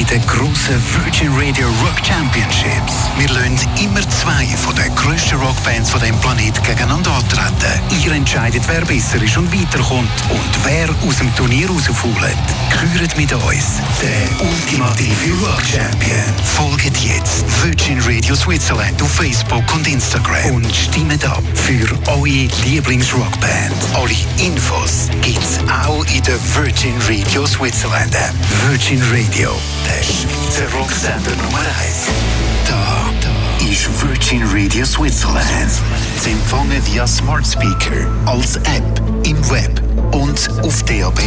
den grossen Virgin Radio Rock Championships. Wir lassen immer zwei von den grössten Rockbands von diesem Planeten gegeneinander antreten. Ihr entscheidet, wer besser ist und weiterkommt und wer aus dem Turnier rausfault. Gehört mit uns der ultimative Rock Champion. Folgt jetzt Virgin Radio Switzerland auf Facebook und Instagram und stimmt ab für eure Lieblingsrockband. Alle Infos gibt's auch in der Virgin Radio Switzerland App. Virgin Radio, der Schweizer Rocksender Nummer 1. Da ist Virgin Radio Switzerland. Zu empfangen via Smart Speaker, als App, im Web und auf DAB+.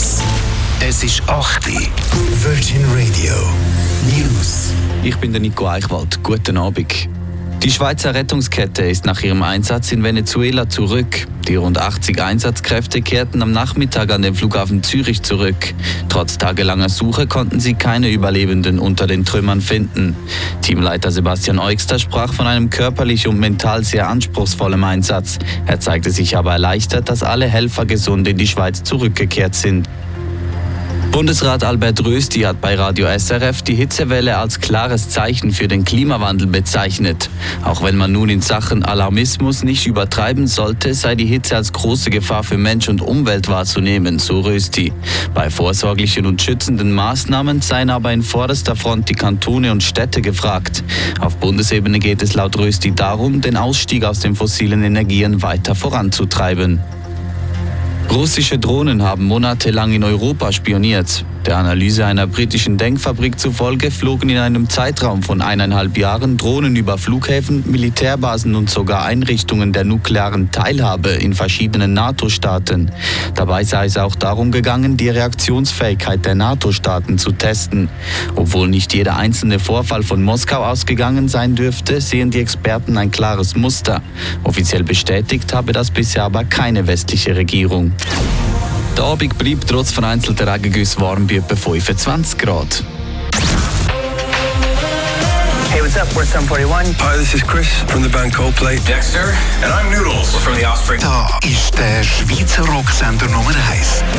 Es ist 8 Uhr. Virgin Radio News. Ich bin der Nico Eichwald. Guten Abend. Die Schweizer Rettungskette ist nach ihrem Einsatz in Venezuela zurück. Die rund 80 Einsatzkräfte kehrten am Nachmittag an den Flughafen Zürich zurück. Trotz tagelanger Suche konnten sie keine Überlebenden unter den Trümmern finden. Teamleiter Sebastian Eugster sprach von einem körperlich und mental sehr anspruchsvollen Einsatz. Er zeigte sich aber erleichtert, dass alle Helfer gesund in die Schweiz zurückgekehrt sind. Bundesrat Albert Rösti hat bei Radio SRF die Hitzewelle als klares Zeichen für den Klimawandel bezeichnet. Auch wenn man nun in Sachen Alarmismus nicht übertreiben sollte, sei die Hitze als große Gefahr für Mensch und Umwelt wahrzunehmen, so Rösti. Bei vorsorglichen und schützenden Maßnahmen seien aber in vorderster Front die Kantone und Städte gefragt. Auf Bundesebene geht es laut Rösti darum, den Ausstieg aus den fossilen Energien weiter voranzutreiben. Russische Drohnen haben monatelang in Europa spioniert. Der Analyse einer britischen Denkfabrik zufolge flogen in einem Zeitraum von 1,5 Jahren Drohnen über Flughäfen, Militärbasen und sogar Einrichtungen der nuklearen Teilhabe in verschiedenen NATO-Staaten. Dabei sei es auch darum gegangen, die Reaktionsfähigkeit der NATO-Staaten zu testen. Obwohl nicht jeder einzelne Vorfall von Moskau ausgegangen sein dürfte, sehen die Experten ein klares Muster. Offiziell bestätigt habe das bisher aber keine westliche Regierung. Der Abend bleibt trotz vereinzelter Regengüsse warm bei etwa 25 Grad. Hey, what's up? We're Sum 41. Hi, this is Chris from the band Coldplay. Dexter, and I'm Noodles. We're from the Offspring. Da ist der Schweizer Rocksender Nummer 1.